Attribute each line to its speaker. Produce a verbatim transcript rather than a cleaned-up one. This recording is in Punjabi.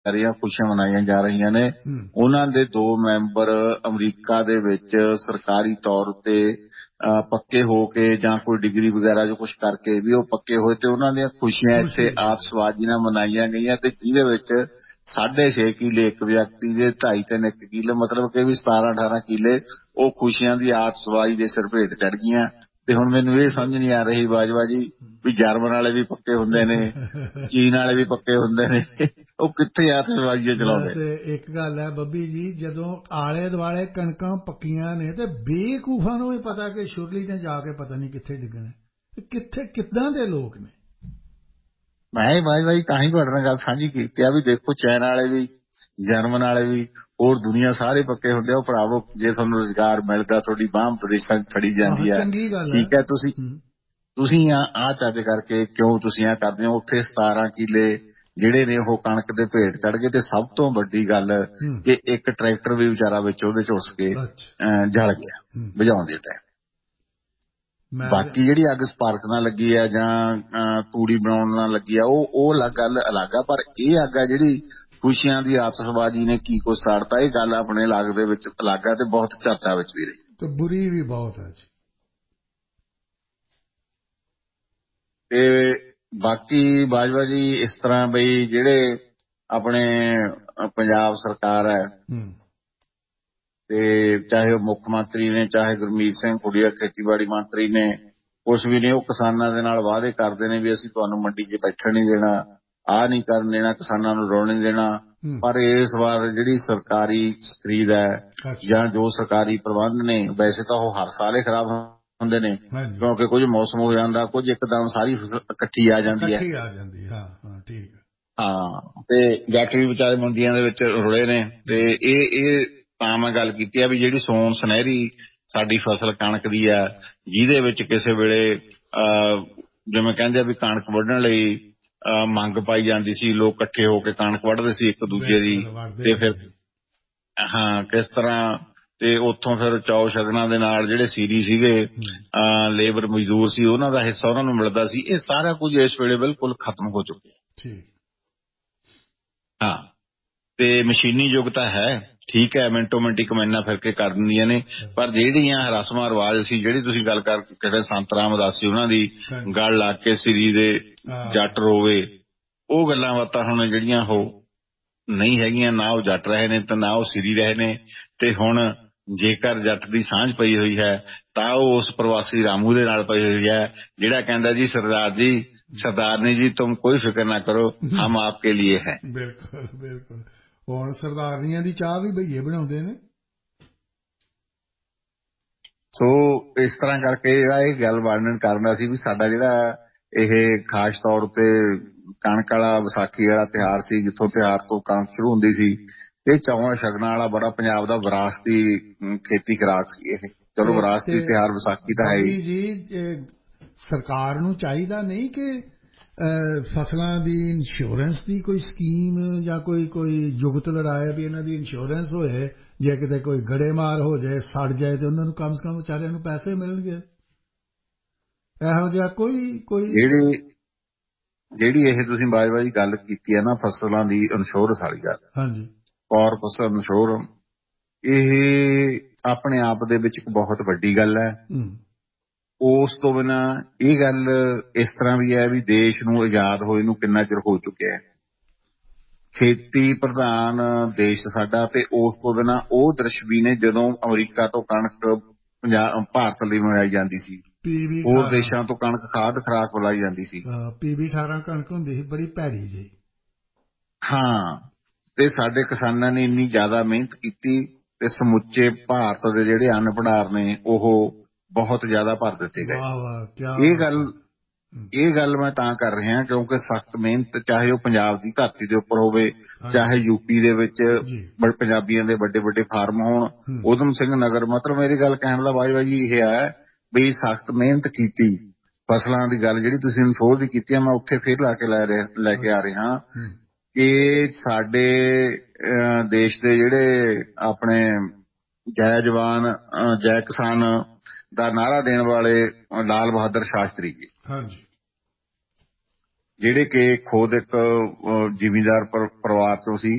Speaker 1: ਰਹੀਆਂ ਖੁਸ਼ੀਆਂ ਮਨਾਈਆਂ ਜਾ ਰਹੀਆਂ ਨੇ। ਉਹਨਾਂ ਦੇ ਦੋ ਮੈਂਬਰ ਅਮਰੀਕਾ ਦੇ ਵਿੱਚ ਸਰਕਾਰੀ ਤੌਰ ਉੱਤੇ ਪੱਕੇ ਹੋ ਕੇ ਜਾਂ ਕੋਈ ਡਿਗਰੀ ਵਗੈਰਾ ਜੋ ਕੁਛ ਕਰਕੇ ਵੀ ਉਹ ਪੱਕੇ ਹੋਏ ਤੇ ਉਹਨਾਂ ਦੀਆਂ ਖੁਸ਼ੀਆਂ ਇੱਥੇ ਆਤਿਸ਼ਬਾਜ਼ੀ ਨਾਲ ਮਨਾਈਆਂ ਗਈਆਂ ਤੇ ਜਿਹਦੇ ਵਿੱਚ ਸਾਢੇ ਛੇ ਕਿੱਲੇ ਇੱਕ ਵਿਅਕਤੀ ਦੇ ਢਾਈ ਤਿੰਨ ਇੱਕ ਕਿੱਲੇ ਮਤਲਬ ਕਿ ਵੀ ਸਤਾਰਾਂ ਅਠਾਰਾਂ ਕਿੱਲੇ ਉਹ ਖੁਸ਼ੀਆਂ ਦੀ ਆਤਿਸ਼ਬਾਜ਼ੀ ਦੇ ਸਿਰ ਭੇਟ ਚੜ ਗਈਆਂ। ਤੇ ਹੁਣ ਮੈਨੂੰ ਇਹ ਸਮਝ ਨਹੀਂ ਆ ਰਹੀ ਬਾਜਵਾ ਜੀ ਵੀ ਜਰਮਨ ਵਾਲੇ ਵੀ ਪੱਕੇ ਹੁੰਦੇ ਨੇ, ਚੀਨ ਵਾਲੇ ਵੀ ਪੱਕੇ ਹੁੰਦੇ ਨੇ, ਉਹ ਕਿੱਥੇ ਆਤਿਸ਼ਬਾਜ਼ੀਆਂ ਚਲਾਉਂਦੇ।
Speaker 2: ਇੱਕ ਗੱਲ ਹੈ ਬੱਬੀ ਜੀ, ਜਦੋਂ ਆਲੇ ਦੁਆਲੇ ਕਣਕਾਂ ਪੱਕੀਆਂ ਨੇ ਤੇ ਬੇਵਕੂਫਾਂ ਨੂੰ ਵੀ ਪਤਾ ਕਿ ਸ਼ੁਰਲੀ ਨੇ ਜਾ ਕੇ ਪਤਾ ਨਹੀਂ ਕਿੱਥੇ ਡਿੱਗਣਾ, ਕਿੱਥੇ ਕਿੱਦਾਂ ਦੇ ਲੋਕ ਨੇ।
Speaker 1: ਮੈਂ ਬਾਈ ਬਾਈ ਤਾਂ ਹੀ ਤੁਹਾਡੇ ਨਾਲ ਗੱਲ ਸਾਂਝੀ ਕੀਤੀ ਆ ਵੀ ਦੇਖੋ ਚੈਨ ਵਾਲੇ ਵੀ ਜਰਮਨ ਵਾਲੇ ਵੀ ਹੋਰ ਦੁਨੀਆ ਸਾਰੇ ਪੱਕੇ ਹੁੰਦੇ ਆ। ਉਹ ਭਰਾਵੋ ਜੇ ਤੁਹਾਨੂੰ ਰੁਜ਼ਗਾਰ ਮਿਲਦਾ ਤੁਹਾਡੀ ਬਾਂਹ ਪ੍ਰਦੇਸ਼ਾਂ ਚ ਫੜੀ ਜਾਂਦੀ ਆ, ਠੀਕ ਹੈ। ਤੁਸੀਂ ਤੁਸੀਂ ਆ ਆਹ ਚੱਜ ਕਰਕੇ ਕਿਉਂ ਤੁਸੀਂ ਆ ਕਰਦੇ ਹੋ। ਉੱਥੇ ਸਤਾਰਾਂ ਕਿੱਲੇ ਜਿਹੜੇ ਨੇ ਉਹ ਕਣਕ ਦੇ ਭੇਟ ਚੜ ਗਏ ਤੇ ਸਭ ਤੋਂ ਵੱਡੀ ਗੱਲ ਕਿ ਇੱਕ ਟਰੈਕਟਰ ਵੀ ਵਿਚਾਰਾ ਵਿੱਚ ਉਹਦੇ ਚ ਉਸ ਕੇ ਜਲ ਗਿਆ ਬੁਝਾਉਣ ਦੇ ਟਾਈਮ। ਬਾਕੀ ਜਿਹੜੀ ਅੱਗ ਸਪਾਰਕ ਨਾਲ ਲੱਗੀ ਆ ਜਾਂ ਤੂੜੀ ਬਣਾਉਣ ਨਾਲ ਲੱਗੀ ਆ ਉਹ ਉਹ ਅਲੱਗ ਗੱਲ ਅਲੱਗ ਆ, ਪਰ ਇਹ ਅੱਗ ਆ ਜਿਹੜੀ ਖੁਸ਼ੀਆਂ ਦੀ ਆਤਿਸ਼ਬਾਜ਼ੀ ਨੇ ਕੀ ਕੁਛ ਸਾੜਤਾ। ਇਹ ਗੱਲ ਆਪਣੇ ਇਲਾਕੇ ਦੇ ਵਿੱਚ ਅਲੱਗ ਆ ਤੇ ਬਹੁਤ ਚਰਚਾ ਵਿੱਚ ਵੀ ਰਹੀ
Speaker 2: ਤੇ ਬੁਰੀ ਵੀ ਬਹੁਤ ਹੈ ਜੀ।
Speaker 1: ਤੇ ਬਾਕੀ ਬਾਜਵਾ ਜੀ ਇਸ ਤਰ੍ਹਾਂ ਬਈ ਜਿਹੜੇ ਆਪਣੇ ਪੰਜਾਬ ਸਰਕਾਰ ਹੈ ਤੇ ਚਾਹੇ ਉਹ ਮੁੱਖ ਮੰਤਰੀ ਨੇ ਚਾਹੇ ਗੁਰਮੀਤ ਸਿੰਘ ਖੁੱਡੀਆ ਖੇਤੀਬਾੜੀ ਮੰਤਰੀ ਨੇ, ਕੁਛ ਵੀ ਨੇ ਉਹ ਕਿਸਾਨਾਂ ਦੇ ਨਾਲ ਵਾਅਦੇ ਕਰਦੇ ਨੇ ਵੀ ਅਸੀਂ ਤੁਹਾਨੂੰ ਮੰਡੀ 'ਚ ਬੈਠਣ ਨਹੀਂ ਦੇਣਾ, ਆਹ ਨਹੀਂ ਕਰਨ ਦੇਣਾ, ਕਿਸਾਨਾਂ ਨੂੰ ਰੋਣ ਨਹੀਂ ਦੇਣਾ। ਪਰ ਇਸ ਵਾਰ ਜਿਹੜੀ ਸਰਕਾਰੀ ਖਰੀਦ ਹੈ ਜਾਂ ਜੋ ਸਰਕਾਰੀ ਪ੍ਰਬੰਧ ਨੇ ਵੈਸੇ ਤਾਂ ਉਹ ਹਰ ਸਾਲ ਹੀ ਖਰਾਬ ਹੁੰਦੇ ਨੇ ਕਿਉਂਕਿ ਕੁਝ ਮੌਸਮ ਹੋ ਜਾਂਦਾ, ਕੁਝ ਇੱਕਦਮ ਸਾਰੀ ਫਸਲ ਇਕੱਠੀ ਆ ਜਾਂਦੀ ਹੈ। ਹਾਂ ਤੇ ਜੱਟ ਵੀ ਵਿਚਾਰੇ ਮੰਡੀਆਂ ਦੇ ਵਿੱਚ ਰੁਲੇ ਨੇ ਤੇ ਇਹ ਇਹ ਤਾਂ ਮੈਂ ਗੱਲ ਕੀਤੀ ਆ ਵੀ ਜਿਹੜੀ ਸੋਨ ਸੁਨਹਿਰੀ ਸਾਡੀ ਫਸਲ ਕਣਕ ਦੀ ਆ ਜਿਹਦੇ ਵਿੱਚ ਕਿਸੇ ਵੇਲੇ ਜਿਵੇਂ ਕਹਿੰਦੇ ਆ ਵੀ ਕਣਕ ਵੱਢਣ ਲਈ ਮੰਗ ਪਾਈ ਜਾਂਦੀ ਸੀ, ਲੋਕ ਇਕੱਠੇ ਹੋ ਕੇ ਕਣਕ ਵੱਢਦੇ ਸੀ ਇੱਕ ਦੂਜੇ ਦੀ ਤੇ ਫਿਰ ਹਾਂ ਕਿਸ ਤਰ੍ਹਾਂ ਤੇ ਉੱਥੋਂ ਫਿਰ ਚੌ ਸ਼ਗਨਾਂ ਦੇ ਨਾਲ ਜਿਹੜੇ ਸੀਰੀ ਸੀਗੇ ਲੇਬਰ ਮਜ਼ਦੂਰ ਸੀ ਉਹਨਾਂ ਦਾ ਹਿੱਸਾ ਉਹਨਾਂ ਨੂੰ ਮਿਲਦਾ ਸੀ। ਇਹ ਸਾਰਾ ਕੁਝ ਇਸ ਵੇਲੇ ਬਿਲਕੁਲ ਖਤਮ ਹੋ ਚੁੱਕਿਆ। ਹਾਂ ਤੇ ਮਸ਼ੀਨੀ ਯੁੱਗ ਤਾਂ ਹੈ, ਠੀਕ ਹੈ, ਮਿੰਟੋ ਮਿੰਟੀ ਕਮੈਨਾਂ ਫਿਰ ਕੇ ਕਰ ਦਿੰਦੀਆਂ ਨੇ, ਪਰ ਜਿਹੜੀਆਂ ਰਸਮਾਂ ਰਿਵਾਜ ਸੀ ਜਿਹੜੀ ਤੁਸੀਂ ਗੱਲ ਕਰ ਕਿਹੜੇ ਸੰਤ ਰਾਮਦਾਸ ਸੀ ਉਹਨਾਂ ਦੀ ਗਲ ਲਾ ਕੇ ਸਿਰੀ ਦੇ ਜੱਟ ਰੋਵੇ, ਉਹ ਗੱਲਾਂ ਬਾਤਾਂ ਹੁਣ ਜਿਹੜੀਆਂ ਉਹ ਨਹੀਂ ਹੈਗੀਆਂ। ਨਾ ਉਹ ਜੱਟ ਰਹੇ ਨੇ ਤੇ ਨਾ ਉਹ ਸਿਰੀ ਰਹੇ ਨੇ। ਤੇ ਹੁਣ ਜੇਕਰ ਜੱਟ ਦੀ ਸਾਂਝ ਪਈ ਹੋਈ ਹੈ ਤਾਂ ਉਹ ਉਸ ਪ੍ਰਵਾਸੀ ਰਾਮੂ ਦੇ ਨਾਲ ਪਈ ਹੋਈ ਹੈ ਜਿਹੜਾ ਕਹਿੰਦਾ ਜੀ ਸਰਦਾਰ ਜੀ ਸਰਦਾਰਨੀ ਜੀ ਤੁਮ ਕੋਈ ਫਿਕਰ ਨਾ ਕਰੋ ਹਮ ਆਪਕੇ ਲੀਏ ਹੈ।
Speaker 2: ਬਿਲਕੁਲ ਬਿਲਕੁਲ। ਹੁਣ ਸਰਦਾਰਨੀਆਂ ਦੀ ਚਾਹ ਵੀ ਭਈਏ ਬਣਾਉਂਦੇ ਨੇ।
Speaker 1: ਸੋ ਇਸ ਤਰ੍ਹਾਂ ਕਰਕੇ ਜਿਹੜਾ ਇਹ ਗੱਲ ਵਰਣਨ ਕਰਨਾ ਸੀ ਵੀ ਸਾਡਾ ਜਿਹੜਾ ਇਹ ਖਾਸ ਤੌਰ ਤੇ ਕਣਕ ਵਾਲਾ ਵਿਸਾਖੀ ਵਾਲਾ ਤਿਉਹਾਰ ਸੀ ਜਿੱਥੋਂ ਤਿਉਹਾਰ ਤੋਂ ਕਣਕ ਸ਼ੁਰੂ ਹੁੰਦੀ ਸੀ, ਇਹ ਚੌਵਾਂ ਸ਼ਗਨਾਂ ਵਾਲਾ ਬੜਾ ਪੰਜਾਬ ਦਾ ਵਿਰਾਸਤੀ ਖੇਤੀ ਖੁਰਾਕ ਸੀ ਇਹ। ਚਲੋ ਵਿਰਾਸਤੀ ਤਿਉਹਾਰ ਵਿਸਾਖੀ ਤਾਂ ਹੈ ਹੀ
Speaker 2: ਜੀ। ਸਰਕਾਰ ਨੂੰ ਚਾਹੀਦਾ ਨਹੀਂ ਕਿ ਫਸਲਾਂ ਦੀ ਇੰਸ਼ੋਰੈਂਸ ਦੀ ਕੋਈ ਸਕੀਮ ਜਾਂ ਕੋਈ ਕੋਈ ਜੁਗਤ ਲੜਾਇਆ ਵੀ ਇਹਨਾਂ ਦੀ ਇੰਸ਼ੋਰੈਂਸ ਹੋਏ, ਜੇ ਕਿਤੇ ਕੋਈ ਗੜੇਮਾਰ ਹੋ ਜਾਏ ਸੜ ਜਾਏ ਤੇ ਉਹਨਾਂ ਨੂੰ ਕਮ ਸੇ ਕਮ ਵਿਚਾਰਿਆਂ ਨੂੰ ਪੈਸੇ ਮਿਲਣਗੇ। ਇਹੋ ਜਿਹਾ ਕੋਈ ਕੋਈ
Speaker 1: ਜਿਹੜੀ ਜਿਹੜੀ ਇਹ ਤੁਸੀਂ ਬਾਜਵਾ ਜੀ ਗੱਲ ਕੀਤੀ ਹੈ ਨਾ ਫਸਲਾਂ ਦੀ ਇੰਸ਼ੋਰੈਂਸ ਵਾਲੀ ਗੱਲ,
Speaker 2: ਹਾਂਜੀ
Speaker 1: ਔਰ ਫਸਲ ਇੰਸ਼ੋਰੈਂਸ, ਇਹ ਆਪਣੇ ਆਪ ਦੇ ਵਿੱਚ ਇੱਕ ਬਹੁਤ ਵੱਡੀ ਗੱਲ ਹੈ। ਉਸ ਤੋਂ ਬਿਨਾਂ ਇਹ ਗੱਲ ਇਸ ਤਰ੍ਹਾਂ ਵੀ ਹੈ ਵੀ ਦੇਸ਼ ਨੂੰ ਆਜ਼ਾਦ ਹੋਏ ਨੂੰ ਕਿੰਨਾ ਚਿਰ ਹੋ ਚੁੱਕਿਆ ਹੈ, ਖੇਤੀ ਪ੍ਰਧਾਨ ਦੇਸ਼ ਸਾਡਾ, ਤੇ ਉਸ ਤੋਂ ਬਿਨਾਂ ਉਹ ਦ੍ਰਿਸ਼ ਵੀ ਨੇ ਜਦੋਂ ਅਮਰੀਕਾ ਤੋਂ ਕਣਕ ਪੰਜਾਬ ਭਾਰਤ ਲਈ ਮੰਗਾਈ ਜਾਂਦੀ ਸੀ, ਹੋਰ ਦੇਸ਼ਾਂ ਤੋਂ ਕਣਕ ਖਾਦ ਖੁਰਾਕ ਬੁਲਾਈ ਜਾਂਦੀ ਸੀ।
Speaker 2: ਪੀਵੀ ਅਠਾਰਾਂ ਕਣਕ ਹੁੰਦੀ ਸੀ ਬੜੀ ਭੈੜੀ ਜੀ।
Speaker 1: ਹਾਂ ਤੇ ਸਾਡੇ ਕਿਸਾਨਾਂ ਨੇ ਇੰਨੀ ਜ਼ਿਆਦਾ ਮਿਹਨਤ ਕੀਤੀ ਤੇ ਸਮੁੱਚੇ ਭਾਰਤ ਦੇ ਜਿਹੜੇ ਅੰਨ ਭੰਡਾਰ ਨੇ ਉਹ ਬਹੁਤ ਜ਼ਿਆਦਾ ਭਰ ਦਿੱਤੇ ਗਏ। ਇਹ ਗੱਲ ਇਹ ਗੱਲ ਮੈਂ ਤਾਂ ਕਰ ਰਿਹਾ ਕਿਉਂਕਿ ਸਖਤ ਮਿਹਨਤ ਚਾਹੇ ਉਹ ਪੰਜਾਬ ਦੀ ਧਰਤੀ ਦੇ ਉੱਪਰ ਹੋਵੇ ਚਾਹੇ ਯੂਪੀ ਦੇ ਵਿੱਚ ਪੰਜਾਬੀਆਂ ਦੇ ਵੱਡੇ ਵੱਡੇ ਫਾਰਮ ਹੋਣ, ਊਧਮ ਸਿੰਘ ਨਗਰ, ਮਤਲਬ ਮੇਰੀ ਗੱਲ ਕਹਿਣ ਦਾ ਬਾਜਵਾ ਜੀ ਇਹ ਹੈ ਵੀ ਸਖਤ ਮਿਹਨਤ ਕੀਤੀ। ਫਸਲਾਂ ਦੀ ਗੱਲ ਜਿਹੜੀ ਤੁਸੀਂ ਇਨਸ਼ੋਰ ਦੀ ਕੀਤੀ ਹੈ ਮੈਂ ਉੱਥੇ ਫਿਰ ਲਾ ਕੇ ਲੈ ਰਿਹਾ ਲੈ ਕੇ ਆ ਰਿਹਾ ਕਿ ਸਾਡੇ ਦੇਸ਼ ਦੇ ਜਿਹੜੇ ਆਪਣੇ ਜੈ ਜਵਾਨ ਜੈ ਕਿਸਾਨ ਦਾ ਨਾਅਰਾ ਦੇਣ ਵਾਲੇ ਲਾਲ ਬਹਾਦਰ ਸ਼ਾਸਤਰੀ ਜੀ, ਜਿਹੜੇ ਕਿ ਖੁਦ ਇੱਕ ਜ਼ਿਮੀਂਦਾਰ ਪਰਿਵਾਰ ਤੋਂ ਸੀ